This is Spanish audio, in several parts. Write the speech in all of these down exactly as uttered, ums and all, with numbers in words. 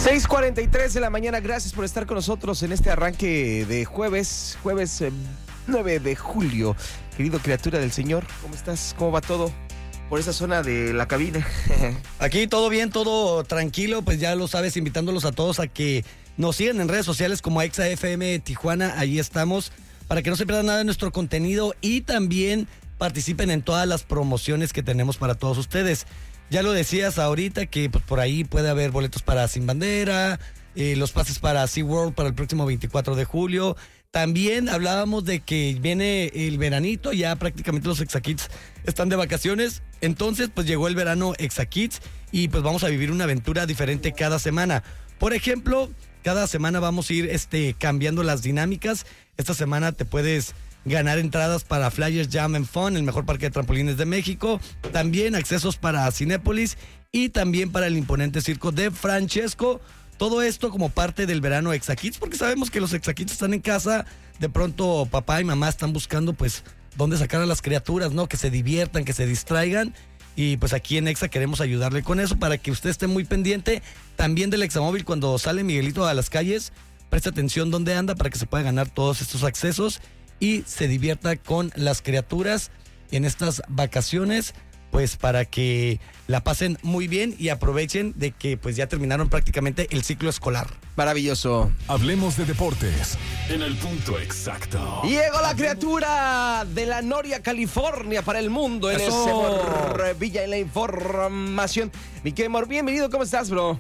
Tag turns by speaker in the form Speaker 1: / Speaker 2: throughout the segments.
Speaker 1: seis cuarenta y tres de la mañana, gracias por estar con nosotros en este arranque de jueves, jueves eh, nueve de julio. Querido criatura del Señor, ¿cómo estás? ¿Cómo va todo por esa zona de la cabina?
Speaker 2: Aquí todo bien, todo tranquilo, pues ya lo sabes, invitándolos a todos a que nos sigan en redes sociales como Exa F M Tijuana, ahí estamos, para que no se pierdan nada de nuestro contenido y también participen en todas las promociones que tenemos para todos ustedes. Ya lo decías ahorita que pues, por ahí puede haber boletos para Sin Bandera, eh, los pases para SeaWorld para el próximo veinticuatro de julio. También hablábamos de que viene el veranito, ya prácticamente los ExaKids están de vacaciones. Entonces, pues llegó el verano ExaKids y pues vamos a vivir una aventura diferente cada semana. Por ejemplo, cada semana vamos a ir este, cambiando las dinámicas. Esta semana te puedes ganar entradas para Flyers Jam and Fun, el mejor parque de trampolines de México. También accesos para Cinépolis y también para el imponente circo de Francesco. Todo esto como parte del verano ExaKids, porque sabemos que los ExaKids están en casa. De pronto papá y mamá están buscando pues dónde sacar a las criaturas, ¿no? Que se diviertan, que se distraigan. Y pues aquí en Exa queremos ayudarle con eso para que usted esté muy pendiente. También del Examóvil cuando sale Miguelito a las calles. Preste atención dónde anda para que se pueda ganar todos estos accesos y se divierta con las criaturas en estas vacaciones, pues para que la pasen muy bien y aprovechen de que pues ya terminaron prácticamente el ciclo escolar.
Speaker 1: Maravilloso.
Speaker 3: Hablemos de deportes en el punto exacto.
Speaker 1: Llegó la criatura de la Noria, California, para el mundo. En
Speaker 2: Eso.
Speaker 1: ese Mor Villa en la información. Mi querido Mor, bienvenido, ¿cómo estás, bro?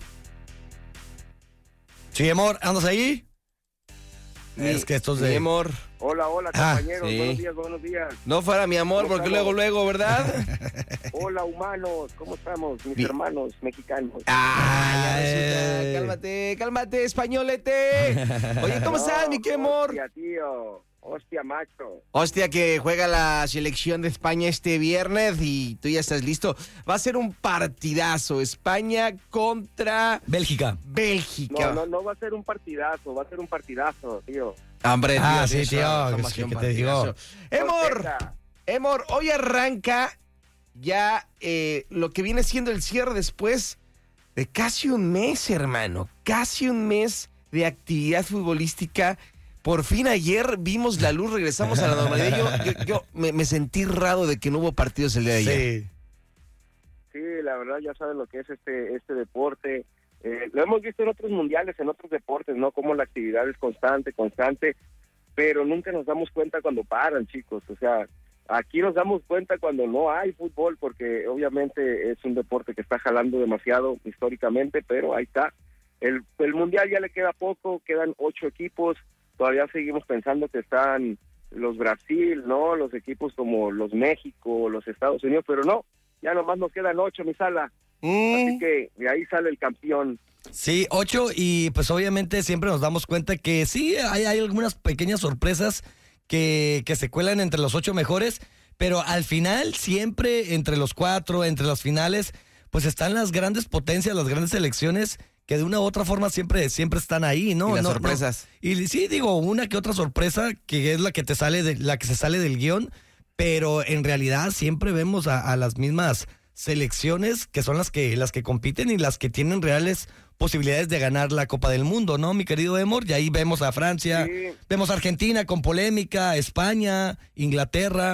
Speaker 2: Sí, amor, ¿andas ahí?
Speaker 1: Mi,
Speaker 2: es que estos de...
Speaker 1: Mi amor.
Speaker 4: Hola, hola,
Speaker 2: Ah,
Speaker 4: compañeros.
Speaker 1: sí.
Speaker 4: Buenos días, buenos días.
Speaker 1: No fuera mi amor,
Speaker 4: ¿Cómo
Speaker 1: porque
Speaker 4: estamos?
Speaker 1: luego, luego, ¿verdad?
Speaker 4: Hola, humanos. ¿Cómo estamos, mis
Speaker 1: Bien.
Speaker 4: hermanos mexicanos?
Speaker 1: Ah, ya
Speaker 2: Eh.
Speaker 1: resulta. Cálmate, cálmate, españolete. Oye, ¿cómo
Speaker 4: No,
Speaker 1: estás, mi querido amor?
Speaker 4: Hostia, tío. Hostia, macho.
Speaker 1: Hostia, que juega la selección de España este viernes y tú ya estás listo. Va a ser un partidazo. España contra
Speaker 2: Bélgica.
Speaker 1: Bélgica.
Speaker 4: No, no, no va a ser un partidazo, va a ser un partidazo, tío.
Speaker 1: Hombre,
Speaker 2: Ah,
Speaker 1: Dios,
Speaker 2: sí,
Speaker 1: eso,
Speaker 2: tío,
Speaker 1: ¿cómo
Speaker 2: que-
Speaker 1: que un
Speaker 2: que te digo?
Speaker 1: partidazo? Emor,
Speaker 4: Sorpresa.
Speaker 1: Emor, hoy arranca ya eh, lo que viene siendo el cierre después de casi un mes, hermano. Casi un mes de actividad futbolística. Por fin ayer vimos la luz, regresamos a la normalidad. Yo, yo, yo me, me sentí raro de que no hubo partidos el día de ayer.
Speaker 2: Sí.
Speaker 4: Sí, la verdad ya saben lo que es este este deporte. Eh, lo hemos visto en otros mundiales, en otros deportes, ¿no? Como la actividad es constante, constante, pero nunca nos damos cuenta cuando paran, chicos. O sea, aquí nos damos cuenta cuando no hay fútbol, porque obviamente es un deporte que está jalando demasiado históricamente, pero ahí está. El, el mundial ya le queda poco, quedan ocho equipos, todavía seguimos pensando que están los Brasil, ¿no? Los equipos como los México, los Estados Unidos, pero no, ya nomás nos quedan ocho, mi sala. Así
Speaker 1: Mm,
Speaker 4: que de ahí sale el campeón.
Speaker 2: Sí, ocho, y pues obviamente siempre nos damos cuenta que sí, hay, hay algunas pequeñas sorpresas que, que se cuelan entre los ocho mejores, pero al final siempre entre los cuatro, entre las finales, pues están las grandes potencias, las grandes selecciones que de una u otra forma siempre, siempre están ahí, ¿no?
Speaker 1: y las
Speaker 2: No,
Speaker 1: sorpresas.
Speaker 2: no. Y sí, digo, una que otra sorpresa que es la que te sale de, la que se sale del guión, pero en realidad siempre vemos a, a las mismas selecciones que son las que las que compiten y las que tienen reales posibilidades de ganar la Copa del Mundo, ¿no, mi querido Emor? Y ahí vemos a Francia,
Speaker 4: Sí.
Speaker 2: vemos a Argentina con polémica, España, Inglaterra.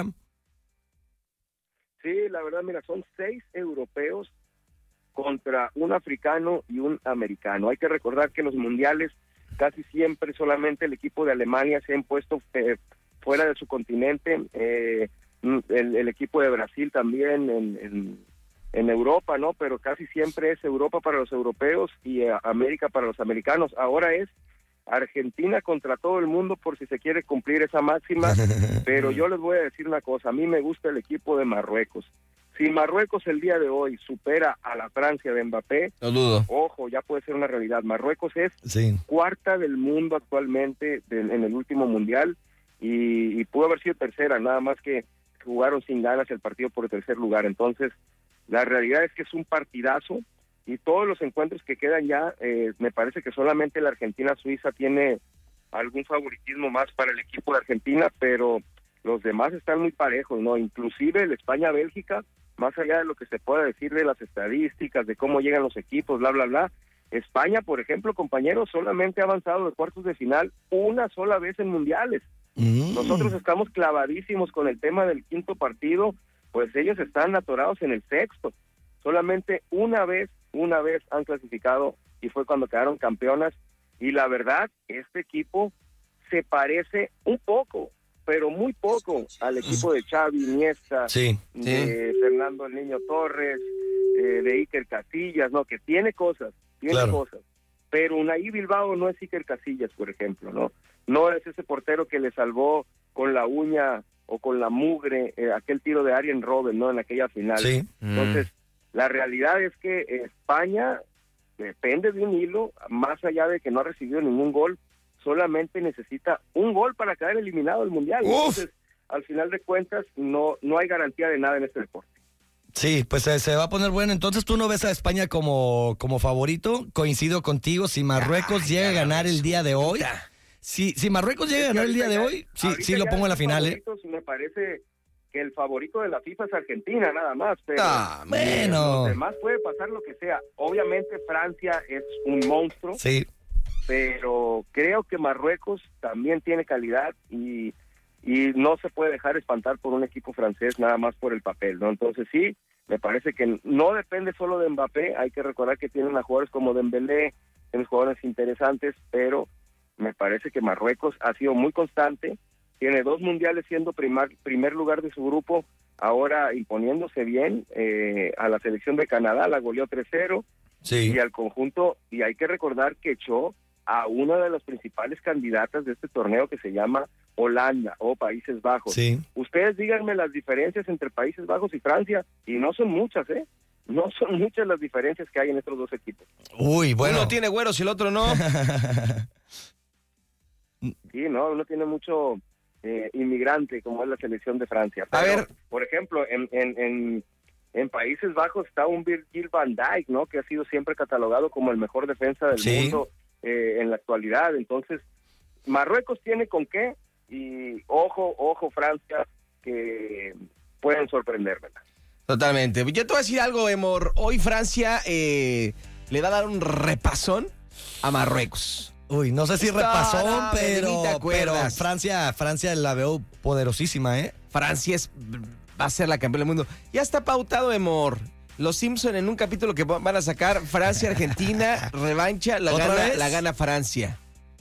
Speaker 4: Sí, la verdad, mira, son seis europeos contra un africano y un americano. Hay que recordar que los mundiales casi siempre solamente el equipo de Alemania se ha impuesto eh, fuera de su continente, eh, el, el equipo de Brasil también en, en, en Europa, ¿no? Pero casi siempre es Europa para los europeos y eh, América para los americanos. Ahora es Argentina contra todo el mundo por si se quiere cumplir esa máxima, pero yo les voy a decir una cosa, a mí me gusta el equipo de Marruecos. Si Marruecos el día de hoy supera a la Francia de Mbappé,
Speaker 1: Lo dudo.
Speaker 4: ojo, ya puede ser una realidad. Marruecos es
Speaker 2: Sí.
Speaker 4: cuarta del mundo actualmente de, en el último mundial y, y pudo haber sido tercera, nada más que jugaron sin ganas el partido por el tercer lugar. Entonces, la realidad es que es un partidazo y todos los encuentros que quedan ya, eh, me parece que solamente la Argentina-Suiza tiene algún favoritismo más para el equipo de Argentina, pero los demás están muy parejos, ¿no? Inclusive el España-Bélgica, más allá de lo que se pueda decir de las estadísticas, de cómo llegan los equipos, bla, bla, bla, España, por ejemplo, compañeros, solamente ha avanzado de cuartos de final una sola vez en mundiales. Mm. Nosotros estamos clavadísimos con el tema del quinto partido, pues ellos están atorados en el sexto. Solamente una vez, una vez han clasificado y fue cuando quedaron campeonas. Y la verdad, este equipo se parece un poco, pero muy poco al equipo de Xavi, Iniesta,
Speaker 2: sí,
Speaker 4: de
Speaker 2: sí.
Speaker 4: Fernando el Niño Torres, eh, de Iker Casillas, no, que tiene cosas, tiene
Speaker 2: claro.
Speaker 4: cosas. Pero Unai Bilbao no es Iker Casillas, por ejemplo, ¿no? No es ese portero que le salvó con la uña o con la mugre eh, aquel tiro de Arjen Robben, ¿no? En aquella final.
Speaker 2: Sí.
Speaker 4: Entonces, mm. la realidad es que España depende de un hilo, más allá de que no ha recibido ningún gol, solamente necesita un gol para quedar eliminado del Mundial.
Speaker 2: Uf.
Speaker 4: Entonces, al final de cuentas, no, no hay garantía de nada en este deporte.
Speaker 2: Sí, pues se, se va a poner bueno. Entonces, ¿tú no ves a España como, como favorito? Coincido contigo, si Marruecos ah, llega a ganar el día de hoy, si, si Marruecos llega a ganar el día de hoy, sí, sí lo pongo en la final, ¿eh?
Speaker 4: Me parece que el favorito de la FIFA es Argentina, nada más, pero
Speaker 2: ah, bueno.
Speaker 4: Los demás puede pasar lo que sea. Obviamente Francia es un monstruo,
Speaker 2: sí,
Speaker 4: pero creo que Marruecos también tiene calidad y, y no se puede dejar espantar por un equipo francés nada más por el papel, ¿no? Entonces sí, me parece que no depende solo de Mbappé, hay que recordar que tienen a jugadores como Dembélé, tienen jugadores interesantes, pero me parece que Marruecos ha sido muy constante, tiene dos mundiales siendo primar, primer lugar de su grupo, ahora imponiéndose bien eh, a la selección de Canadá, la goleó tres cero,
Speaker 2: sí.
Speaker 4: Y al conjunto, y hay que recordar que echó a una de las principales candidatas de este torneo que se llama Holanda o Países Bajos.
Speaker 2: Sí.
Speaker 4: Ustedes díganme las diferencias entre Países Bajos y Francia, y no son muchas, ¿eh? No son muchas las diferencias que hay en estos dos equipos.
Speaker 2: Uy, bueno.
Speaker 1: Uno tiene güeros y el otro no.
Speaker 4: Sí, no, uno tiene mucho eh, inmigrante, como es la selección de Francia. Pero,
Speaker 1: a ver,
Speaker 4: por ejemplo, en, en, en, en Países Bajos está un Virgil van Dijk, ¿no? Que ha sido siempre catalogado como el mejor defensa del
Speaker 2: sí.
Speaker 4: mundo eh, en la actualidad. Entonces, Marruecos tiene con qué, y ojo, ojo Francia, que pueden sorprender, ¿verdad?
Speaker 1: Totalmente. Yo te voy a decir algo, Emor. Hoy Francia eh, le va a dar un repasón a Marruecos.
Speaker 2: Uy, no sé si
Speaker 1: Está,
Speaker 2: repasón,
Speaker 1: no,
Speaker 2: pero, pero
Speaker 1: acuerdas.
Speaker 2: Francia, Francia la veo poderosísima, ¿eh?
Speaker 1: Francia es, va a ser la campeona del mundo. Ya está pautado, Emor. Los Simpson en un capítulo que van a sacar, Francia-Argentina, revancha, la
Speaker 2: ¿Otra
Speaker 1: gana,
Speaker 2: vez?
Speaker 1: la gana Francia.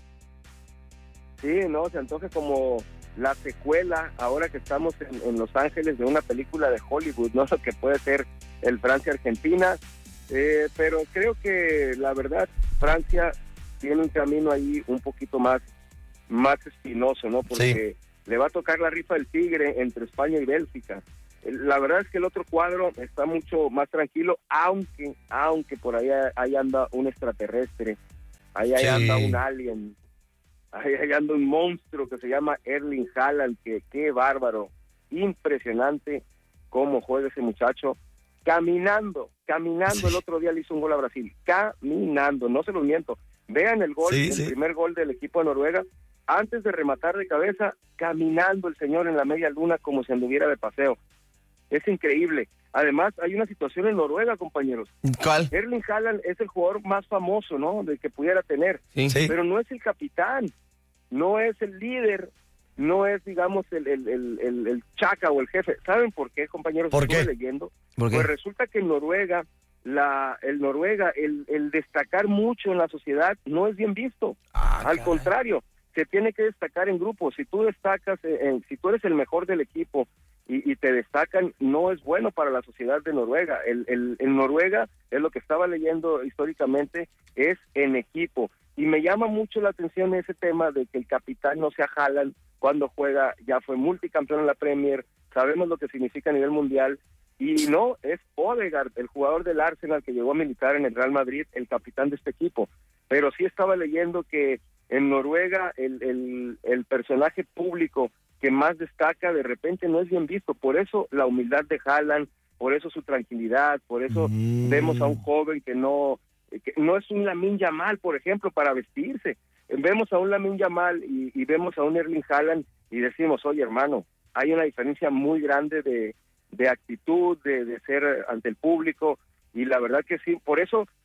Speaker 4: Sí, no, se antoja como la secuela, ahora que estamos en, en Los Ángeles, de una película de Hollywood, ¿no? Lo que puede ser el Francia-Argentina. Eh, pero creo que la verdad, Francia tiene un camino ahí un poquito más, más espinoso, ¿no? Porque sí. le va a tocar la rifa del tigre entre España y Bélgica. La verdad es que el otro cuadro está mucho más tranquilo, aunque, aunque por ahí, ahí anda un extraterrestre, ahí, ahí sí. anda un alien, ahí, ahí anda un monstruo que se llama Erling Haaland, que qué bárbaro, impresionante cómo juega ese muchacho, caminando, caminando, sí. el otro día le hizo un gol a Brasil, caminando, no se lo miento. Vean el gol,
Speaker 2: sí,
Speaker 4: el
Speaker 2: sí.
Speaker 4: primer gol del equipo de Noruega, antes de rematar de cabeza, caminando el señor en la media luna como si anduviera de paseo. Es increíble. Además, hay una situación en Noruega, compañeros.
Speaker 1: ¿Cuál?
Speaker 4: Erling Haaland es el jugador más famoso, ¿no?, del que pudiera tener.
Speaker 1: Sí. Sí.
Speaker 4: Pero no es el capitán, no es el líder, no es, digamos, el, el, el, el, el chaca o el jefe. ¿Saben por qué, compañeros?
Speaker 2: ¿Por qué?
Speaker 4: Estuve leyendo.
Speaker 1: ¿Por qué?
Speaker 4: Pues resulta que en Noruega, la, el Noruega, el, el destacar mucho en la sociedad no es bien visto.
Speaker 1: Ah,
Speaker 4: Al
Speaker 1: caray.
Speaker 4: contrario, se tiene que destacar en grupos. Si tú destacas, en, si tú eres el mejor del equipo y, y te destacan, no es bueno para la sociedad de Noruega. El, el, en Noruega, es lo que estaba leyendo históricamente, es en equipo. Y me llama mucho la atención ese tema de que el capitán no sea Haaland cuando juega, ya fue multicampeón en la Premier, sabemos lo que significa a nivel mundial, y no, es Odegaard, el jugador del Arsenal que llegó a militar en el Real Madrid, el capitán de este equipo. Pero sí estaba leyendo que en Noruega el, el, el personaje público que más destaca de repente no es bien visto, por eso la humildad de Haaland, por eso su tranquilidad, por eso mm. vemos a un joven que no, que no es un Lamine Yamal, por ejemplo, para vestirse. Vemos a un Lamine Yamal y, y vemos a un Erling Haaland y decimos, oye hermano, hay una diferencia muy grande de, de actitud, de, de ser ante el público, y la verdad que sí, por eso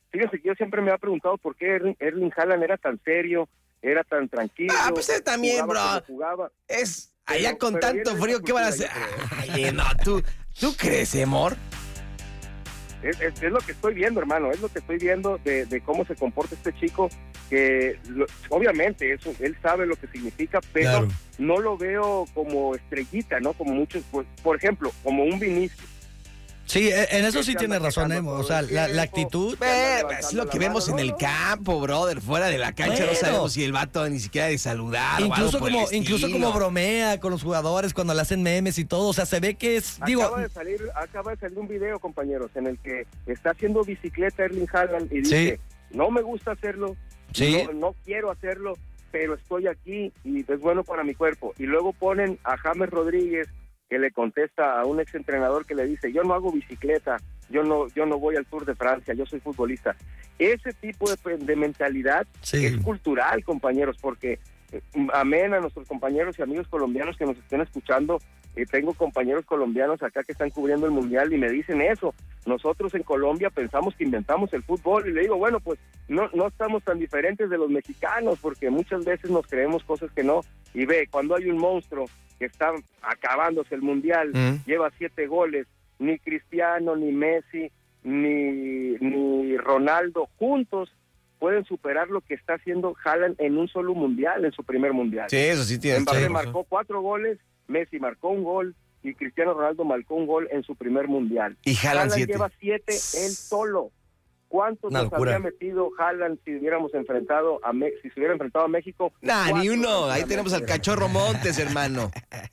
Speaker 4: fíjense que yo siempre me había preguntado por qué Erling, Erling Haaland era tan serio, era tan tranquilo.
Speaker 1: Ah, pues él también,
Speaker 4: jugaba
Speaker 1: bro.
Speaker 4: como jugaba.
Speaker 1: Es
Speaker 4: Pero-
Speaker 1: allá con
Speaker 4: pero
Speaker 1: tanto
Speaker 4: viene
Speaker 1: frío,
Speaker 4: esa
Speaker 1: ¿qué van a
Speaker 4: cultura,
Speaker 1: hacer?
Speaker 4: yo
Speaker 1: Ay, no, tú, ¿tú crees, amor?
Speaker 4: Es, es, es lo que estoy viendo, hermano, es lo que estoy viendo de, de cómo se comporta este chico, que lo- obviamente eso, él sabe lo que significa, pero
Speaker 2: Claro.
Speaker 4: no lo veo como estrellita, ¿no? Como muchos, pues, por ejemplo, como un Vinicius.
Speaker 2: Sí, e- en eso sí
Speaker 4: Que
Speaker 2: tiene
Speaker 4: anda
Speaker 2: razón,
Speaker 4: quejando
Speaker 2: Emo.
Speaker 4: todo
Speaker 2: O sea,
Speaker 4: el
Speaker 2: la, la
Speaker 4: tiempo.
Speaker 2: actitud.
Speaker 4: Que anda
Speaker 1: Eh,
Speaker 4: levantando
Speaker 1: es lo
Speaker 4: la
Speaker 1: que vemos
Speaker 4: mano,
Speaker 1: en
Speaker 4: no,
Speaker 1: el
Speaker 4: no.
Speaker 1: campo, brother. Fuera de la cancha
Speaker 2: Bueno.
Speaker 1: no sabemos si el vato ni siquiera de saludar. o
Speaker 2: Incluso
Speaker 1: algo por el
Speaker 2: como, incluso
Speaker 1: estilo.
Speaker 2: como bromea con los jugadores cuando le hacen memes y todo. O sea, se ve que es, digo,
Speaker 4: Acaba de salir, acaba de salir un video, compañeros, en el que está haciendo bicicleta Erling Haaland y dice, no me gusta hacerlo,
Speaker 2: Sí.
Speaker 4: no, no quiero hacerlo, pero estoy aquí y es bueno para mi cuerpo. Y luego ponen a James Rodríguez, que le contesta a un exentrenador que le dice, yo no hago bicicleta, yo no, yo no voy al Tour de Francia, yo soy futbolista. Ese tipo de, de mentalidad
Speaker 2: Sí.
Speaker 4: es cultural, compañeros, porque eh, amén a nuestros compañeros y amigos colombianos que nos estén escuchando. Eh, tengo compañeros colombianos acá que están cubriendo el Mundial y me dicen eso. Nosotros en Colombia pensamos que inventamos el fútbol y le digo, bueno, pues no, no estamos tan diferentes de los mexicanos porque muchas veces nos creemos cosas que no. Y ve, cuando hay un monstruo que está acabándose el Mundial,
Speaker 1: Mm.
Speaker 4: lleva siete goles, ni Cristiano, ni Messi, ni, ni Ronaldo juntos pueden superar lo que está haciendo Haaland en un solo Mundial, en su primer Mundial.
Speaker 1: Sí, eso sí tienes.
Speaker 4: Mbappé
Speaker 1: razón.
Speaker 4: marcó cuatro goles, Messi marcó un gol y Cristiano Ronaldo marcó un gol en su primer Mundial.
Speaker 1: Y Haaland siete.
Speaker 4: lleva siete él solo. ¿Cuántos
Speaker 2: Una
Speaker 4: nos
Speaker 2: locura.
Speaker 4: habría metido Haaland si hubiéramos enfrentado a Me- si se hubiera enfrentado a México?
Speaker 1: Nah, ni
Speaker 4: Cuatro
Speaker 1: uno. Ahí
Speaker 4: tranquilamente.
Speaker 1: tenemos al cachorro Montes, hermano.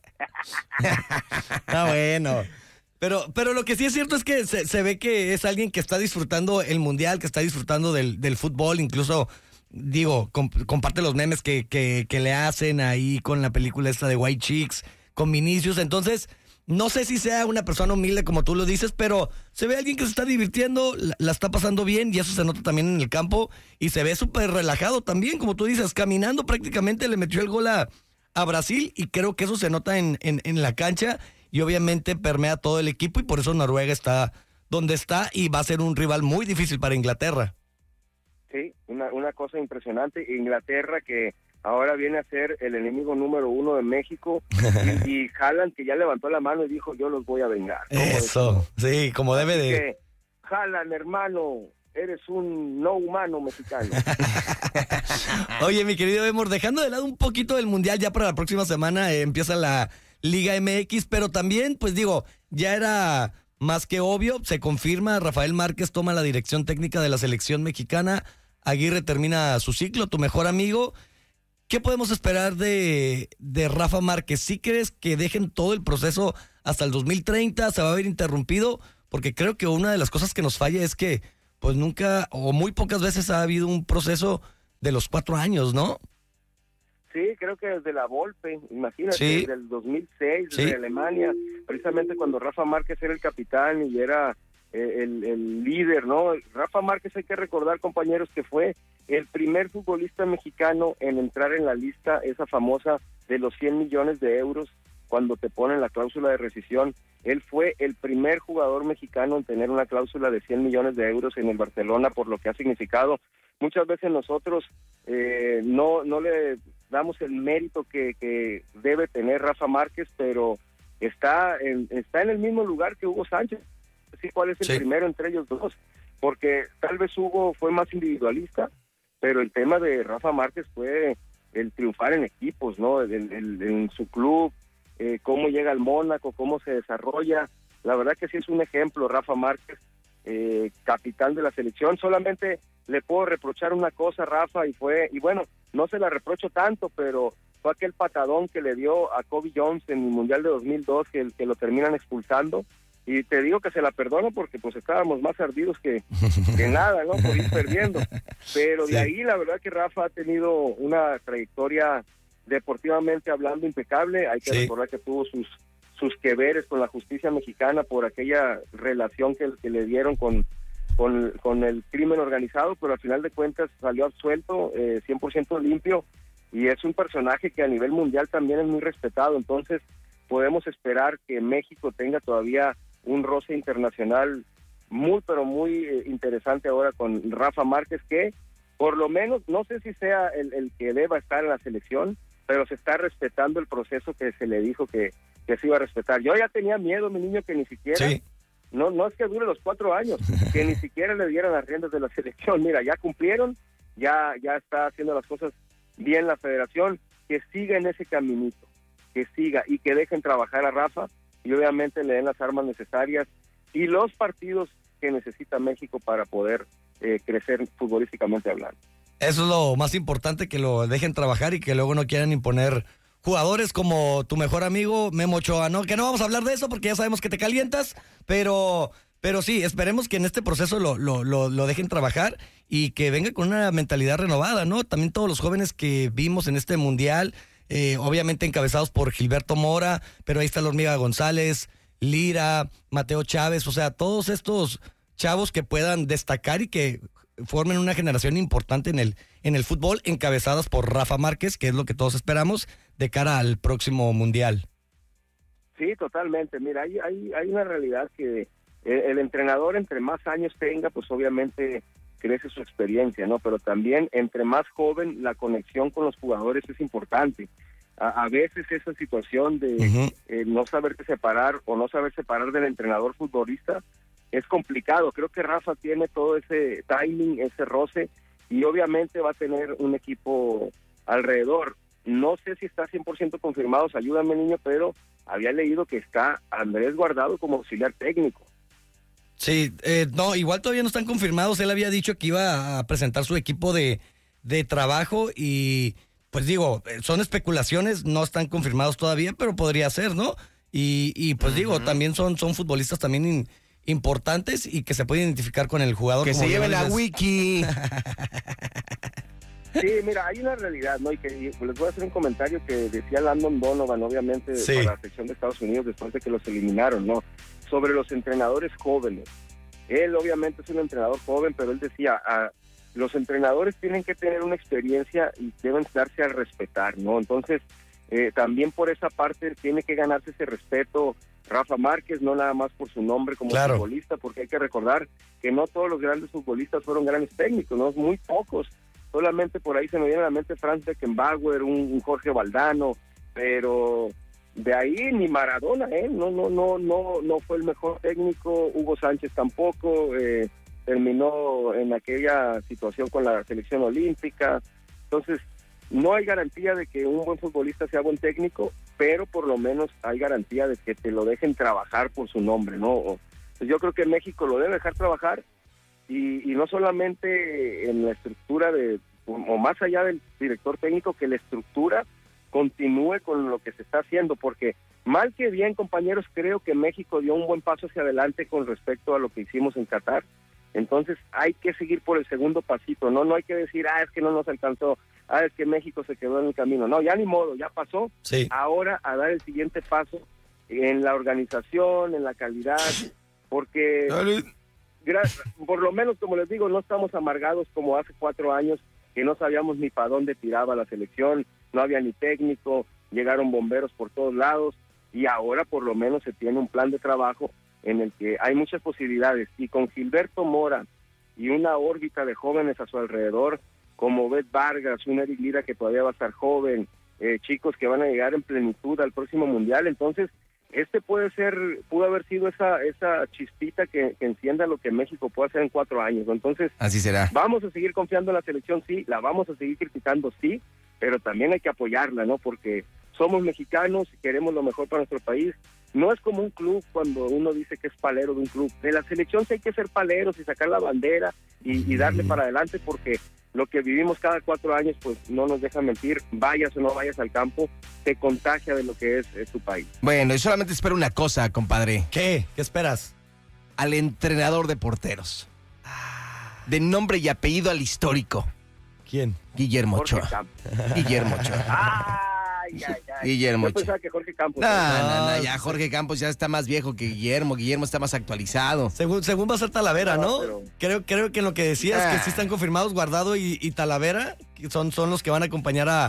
Speaker 2: está bueno. Pero, pero lo que sí es cierto es que se, se ve que es alguien que está disfrutando el mundial, que está disfrutando del, del fútbol, incluso, digo, comp- comparte los memes que, que, que le hacen ahí con la película esta de White Chicks, con Vinicius. Entonces, no sé si sea una persona humilde como tú lo dices, pero se ve alguien que se está divirtiendo, la, la está pasando bien y eso se nota también en el campo y se ve súper relajado también, como tú dices, caminando prácticamente le metió el gol a, a Brasil y creo que eso se nota en, en, en la cancha y obviamente permea todo el equipo y por eso Noruega está donde está y va a ser un rival muy difícil para Inglaterra.
Speaker 4: Sí, una, una cosa impresionante. Inglaterra que ahora viene a ser el enemigo número uno de México y, y Haaland que ya levantó la mano y dijo yo los voy a vengar. ¿Cómo
Speaker 2: Eso, sí, como debe
Speaker 4: Así
Speaker 2: de...
Speaker 4: que, Haaland, hermano, eres un no humano mexicano.
Speaker 2: Oye, mi querido Emor, dejando de lado un poquito del Mundial, ya para la próxima semana eh, empieza la Liga M X, pero también, pues digo, ya era más que obvio, se confirma, Rafael Márquez toma la dirección técnica de la selección mexicana, Aguirre termina su ciclo, tu mejor amigo. ¿Qué podemos esperar de, de Rafa Márquez? ¿Sí crees que dejen todo el proceso hasta el dos mil treinta? ¿Se va a ver interrumpido? Porque creo que una de las cosas que nos falla es que pues nunca o muy pocas veces ha habido un proceso de los cuatro años, ¿no?
Speaker 4: Sí, creo que desde la Volpe, imagínate,
Speaker 2: Sí.
Speaker 4: desde el dos mil seis,
Speaker 2: Sí.
Speaker 4: desde Alemania, precisamente cuando Rafa Márquez era el capitán y era eh, el, el líder, ¿no? Rafa Márquez, hay que recordar, compañeros, que fue el primer futbolista mexicano en entrar en la lista, esa famosa de los cien millones de euros, cuando te ponen la cláusula de rescisión. Él fue el primer jugador mexicano en tener una cláusula de cien millones de euros en el Barcelona, por lo que ha significado. Muchas veces nosotros eh, no, no le damos el mérito que, que debe tener Rafa Márquez, pero está en, está en el mismo lugar que Hugo Sánchez. Sí, ¿cuál es el
Speaker 2: Sí.
Speaker 4: primero entre ellos dos? Porque tal vez Hugo fue más individualista, pero el tema de Rafa Márquez fue el triunfar en equipos, ¿no? El, el- en su club, eh, cómo llega al Mónaco, cómo se desarrolla. La verdad que sí es un ejemplo, Rafa Márquez, eh, capitán de la selección. Solamente le puedo reprochar una cosa, Rafa, y fue, y bueno, no se la reprocho tanto, pero fue aquel patadón que le dio a Kobe Jones en el Mundial de dos mil dos, que, que lo terminan expulsando. Y te digo que se la perdono porque pues estábamos más ardidos que, que nada, ¿no? Por ir perdiendo. Pero
Speaker 2: Sí.
Speaker 4: de ahí la verdad que Rafa ha tenido una trayectoria deportivamente hablando impecable. Hay que
Speaker 2: Sí.
Speaker 4: recordar que tuvo sus sus que veres con la justicia mexicana por aquella relación que, que le dieron con, con, con el crimen organizado, pero al final de cuentas salió absuelto, eh, cien por ciento limpio, y es un personaje que a nivel mundial también es muy respetado. Entonces podemos esperar que México tenga todavía un roce internacional muy, pero muy eh, interesante ahora con Rafa Márquez, que por lo menos, no sé si sea el, el que deba estar en la selección, pero se está respetando el proceso que se le dijo que, que se iba a respetar. Yo ya tenía miedo, mi niño, que ni siquiera,
Speaker 2: Sí.
Speaker 4: no, no es que dure los cuatro años, que ni siquiera le dieran las riendas de la selección. Mira, ya cumplieron, ya, ya está haciendo las cosas bien la federación, que siga en ese caminito, que siga y que dejen trabajar a Rafa y obviamente le den las armas necesarias y los partidos que necesita México para poder eh, crecer futbolísticamente hablando.
Speaker 2: Eso es lo más importante, que lo dejen trabajar y que luego no quieran imponer jugadores como tu mejor amigo Memo Ochoa, ¿no? Que no vamos a hablar de eso porque ya sabemos que te calientas, pero, pero sí, esperemos que en este proceso lo, lo, lo, lo dejen trabajar y que venga con una mentalidad renovada, ¿no? También todos los jóvenes que vimos en este mundial, eh, obviamente encabezados por Gilberto Mora, pero ahí está la Hormiga González, Lira, Mateo Chávez, o sea, todos estos chavos que puedan destacar y que formen una generación importante en el, en el fútbol, encabezadas por Rafa Márquez, que es lo que todos esperamos de cara al próximo mundial.
Speaker 4: Sí, totalmente. Mira, hay, hay, hay una realidad que el, el entrenador, entre más años tenga, pues obviamente crece su experiencia, ¿no? Pero también, entre más joven, la conexión con los jugadores es importante. A, a veces esa situación de uh-huh. eh, no saberse separar o no saber separar del entrenador futbolista es complicado. Creo que Rafa tiene todo ese timing, ese roce, y obviamente va a tener un equipo alrededor. No sé si está cien por ciento confirmado, ayúdame, niño, pero había leído que está Andrés Guardado como auxiliar técnico.
Speaker 2: Sí, eh, no, igual todavía no están confirmados. Él había dicho que iba a presentar su equipo de, de trabajo y, pues digo, son especulaciones, no están confirmados todavía, pero podría ser, ¿no? Y, y pues uh-huh. digo, también son, son futbolistas también in, importantes y que se puede identificar con el jugador.
Speaker 1: Que se lleve la wiki.
Speaker 4: Sí, mira, hay una realidad, ¿no? Y que y les voy a hacer un comentario que decía Landon Donovan, obviamente, sí. para la sección de Estados Unidos después de que los eliminaron, ¿no? Sobre los entrenadores jóvenes. Él obviamente es un entrenador joven, pero él decía, ah, los entrenadores tienen que tener una experiencia y deben darse a respetar, ¿no? Entonces, eh, también por esa parte tiene que ganarse ese respeto Rafa Márquez, no nada más por su nombre como claro. futbolista, porque hay que recordar que no todos los grandes futbolistas fueron grandes técnicos, ¿no? Muy pocos. Solamente por ahí se me viene a la mente Franz Beckenbauer, un, un Jorge Valdano, pero de ahí ni Maradona, ¿eh? No, no, no, no, no fue el mejor técnico. Hugo Sánchez tampoco, eh, terminó en aquella situación con la selección olímpica. Entonces, no hay garantía de que un buen futbolista sea buen técnico, pero por lo menos hay garantía de que te lo dejen trabajar por su nombre, ¿no? Pues yo creo que México lo debe dejar trabajar. Y, y no solamente en la estructura de, o más allá del director técnico, que la estructura continúe con lo que se está haciendo, porque mal que bien, compañeros, creo que México dio un buen paso hacia adelante con respecto a lo que hicimos en Qatar. Entonces hay que seguir por el segundo pasito, no no hay que decir, ah, es que no nos alcanzó, ah, es que México se quedó en el camino. No, ya ni modo, ya pasó.
Speaker 2: Sí.
Speaker 4: Ahora a dar el siguiente paso en la organización, en la calidad, porque... por lo menos, como les digo, no estamos amargados como hace cuatro años, que no sabíamos ni para dónde tiraba la selección, no había ni técnico, llegaron bomberos por todos lados, y ahora por lo menos se tiene un plan de trabajo en el que hay muchas posibilidades, y con Gilberto Mora y una órbita de jóvenes a su alrededor, como Beth Vargas, un Eric Lira que todavía va a estar joven, eh, chicos que van a llegar en plenitud al próximo Mundial, entonces... Este puede ser, pudo haber sido esa esa chispita que, que encienda lo que México puede hacer en cuatro años. Entonces,
Speaker 1: así será.
Speaker 4: Vamos a seguir confiando en la selección, sí, la vamos a seguir criticando, sí, pero también hay que apoyarla, ¿no? Porque somos mexicanos y queremos lo mejor para nuestro país. No es como un club cuando uno dice que es palero de un club. De la selección sí hay que ser paleros y sacar la bandera y, y darle para adelante, porque lo que vivimos cada cuatro años, pues no nos deja mentir, vayas o no vayas al campo, te contagia de lo que es, es tu país.
Speaker 1: Bueno, y solamente espero una cosa, compadre.
Speaker 2: ¿Qué? ¿Qué esperas?
Speaker 1: Al entrenador de porteros. De nombre y apellido al histórico.
Speaker 2: ¿Quién?
Speaker 1: Guillermo
Speaker 4: Jorge
Speaker 1: Ochoa.
Speaker 4: Campos.
Speaker 1: Guillermo Ochoa.
Speaker 4: Ay, ay, ay.
Speaker 1: Guillermo
Speaker 4: Yo pensaba
Speaker 1: Ochoa.
Speaker 4: que Jorge Campos.
Speaker 1: No, no, no, ya Jorge Campos ya está más viejo que Guillermo. Guillermo está más actualizado.
Speaker 2: Según, según va a ser Talavera, ¿no?
Speaker 4: pero...
Speaker 2: Creo, creo que en lo que decías,
Speaker 1: Ah.
Speaker 2: que sí están confirmados Guardado y, y Talavera, que son, son los que van a acompañar a,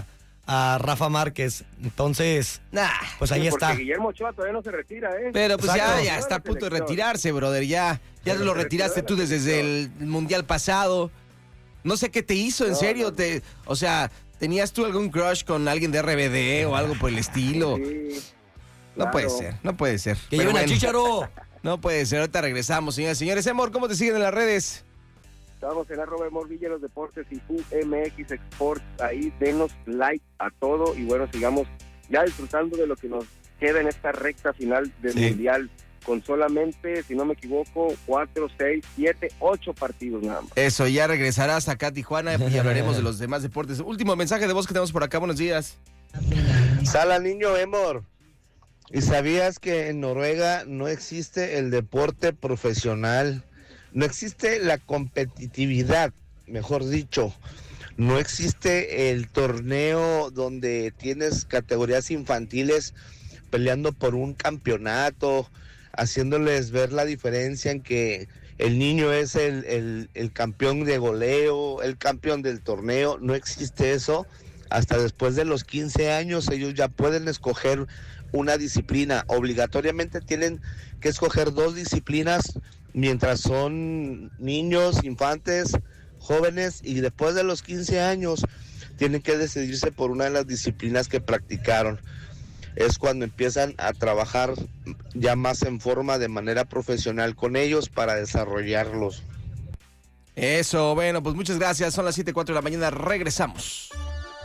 Speaker 2: a Rafa Márquez. Entonces,
Speaker 1: Nah,
Speaker 2: pues ahí
Speaker 4: Sí, porque
Speaker 2: está.
Speaker 4: Guillermo Ochoa todavía no se retira, ¿eh?
Speaker 1: pero pues
Speaker 2: Exacto.
Speaker 1: ya, ya está a punto de retirarse, brother. Ya, ya
Speaker 4: Pero
Speaker 1: lo
Speaker 4: se
Speaker 1: retiraste
Speaker 4: retiró
Speaker 1: tú
Speaker 4: de la
Speaker 1: desde el Mundial pasado. No sé qué te hizo, en
Speaker 4: No,
Speaker 1: serio.
Speaker 4: no.
Speaker 1: Te, o sea, ¿tenías tú algún crush con alguien de R B D o algo por el estilo?
Speaker 4: Sí,
Speaker 1: No
Speaker 4: claro.
Speaker 1: puede ser, no puede ser.
Speaker 2: Que
Speaker 1: Pero
Speaker 2: lleven a
Speaker 1: bueno,
Speaker 2: Chícharo.
Speaker 1: no puede ser. Ahorita regresamos, señores. Señores, amor, ¿cómo te siguen en las redes?
Speaker 4: Estamos en arroba Morvilla los deportes y U M X Sports. Ahí denos like a todo y bueno, sigamos ya disfrutando de lo que nos queda en esta recta final del
Speaker 2: Sí.
Speaker 4: Mundial. Con solamente, si no me equivoco, cuatro, seis, siete, ocho partidos nada más.
Speaker 1: Eso, ya regresarás acá a Tijuana y hablaremos de los demás deportes. Último mensaje de voz que tenemos por acá. Buenos días.
Speaker 5: Sala niño Emor. ¿Y sabías que en Noruega no existe el deporte profesional? No existe la competitividad, mejor dicho. No existe el torneo donde tienes categorías infantiles peleando por un campeonato, haciéndoles ver la diferencia en que el niño es el, el, el campeón de goleo, el campeón del torneo. No existe eso. Hasta después de los quince años ellos ya pueden escoger una disciplina. Obligatoriamente tienen que escoger dos disciplinas mientras son niños, infantes, jóvenes, y después de los quince años tienen que decidirse por una de las disciplinas que practicaron. Es cuando empiezan a trabajar ya más en forma de manera profesional con ellos para desarrollarlos.
Speaker 1: Eso, bueno, pues muchas gracias. Son las siete cuatro de la mañana. Regresamos.